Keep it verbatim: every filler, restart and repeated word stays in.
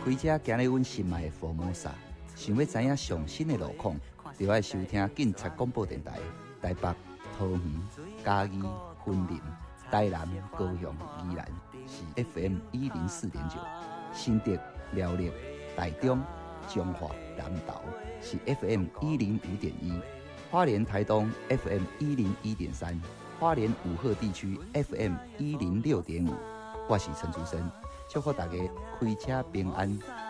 开车行咧阮心爱的福摩萨，想要知影上新的路况，就要收听警察广播电台。台北、桃园、嘉义、云林、台南、高雄、宜兰是 F M 一零四点九，新竹、苗栗、台中、彰化、南投是 F M 一零五点一，花莲、台东 F M 一零一点三，花莲武鹤地区 F M 一零六点五。我是陈竹生，祝福大家开车平安。